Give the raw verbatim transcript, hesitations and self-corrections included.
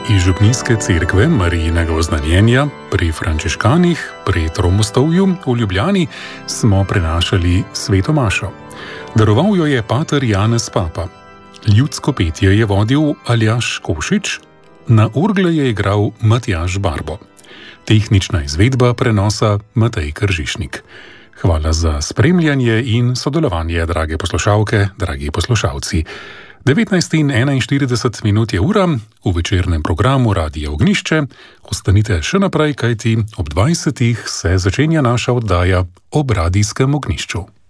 Iz Župnijske cerkve Marijinega oznanjenja pri Frančiškanih pri Tromostovju v Ljubljani smo prenašali sveto mašo. Daroval jo je pater Janez Papa. Ljudsko petje je vodil Aljaž Košič, na orgle je igral Matjaž Barbo. Tehnična izvedba prenosa Matej Kržišnik. Hvala za spremljanje in sodelovanje, drage poslušalke, dragi poslušalci. devetnajst in enainštirideset minut je ura v večernem programu Radia Ognjišče. Ostanite še naprej, kajti ob dvajsetih se začenja naša oddaja ob radijskem ognjišču.